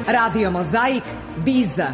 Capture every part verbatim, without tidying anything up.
Radio Mozaik, Biza.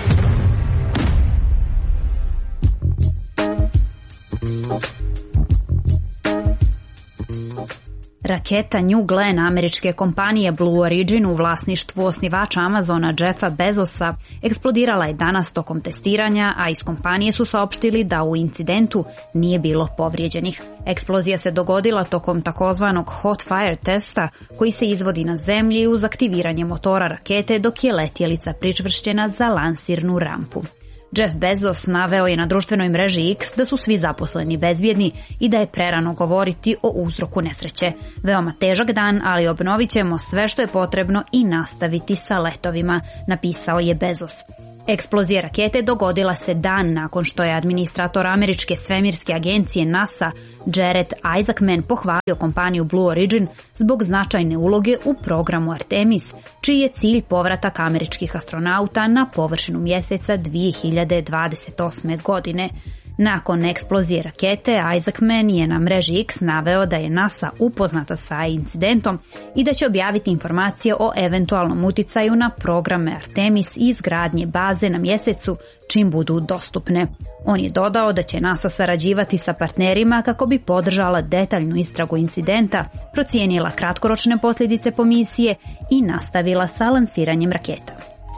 Raketa New Glenn američke kompanije Blue Origin u vlasništvu osnivača Amazona Jeffa Bezosa eksplodirala je danas tokom testiranja, a iz kompanije su saopštili da u incidentu nije bilo povrijeđenih. Eksplozija se dogodila tokom takozvanog hot fire testa koji se izvodi na zemlji uz aktiviranje motora rakete dok je letjelica pričvršćena za lansirnu rampu. Jeff Bezos naveo je na društvenoj mreži X da su svi zaposleni bezbjedni i da je prerano govoriti o uzroku nesreće. Veoma težak dan, ali obnovit ćemo sve što je potrebno i nastaviti sa letovima, napisao je Bezos. Eksplozija rakete dogodila se dan nakon što je administrator američke svemirske agencije NASA Jared Isaacman pohvalio kompaniju Blue Origin zbog značajne uloge u programu Artemis, čiji je cilj povratak američkih astronauta na površinu mjeseca dvije hiljade dvadeset osme. godine. Nakon eksplozije rakete, Isaacman je na mreži X naveo da je NASA upoznata sa incidentom i da će objaviti informacije o eventualnom uticaju na programe Artemis i izgradnje baze na mjesecu čim budu dostupne. On je dodao da će NASA sarađivati sa partnerima kako bi podržala detaljnu istragu incidenta, procijenila kratkoročne posljedice po misije i nastavila sa lansiranjem raketa.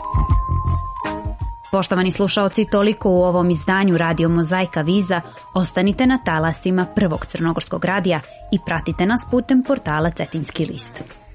Poštovani slušaoci, toliko u ovom izdanju Radio Mozaika Viza. Ostanite na talasima Prvog crnogorskog radija i pratite nas putem portala Cetinski list.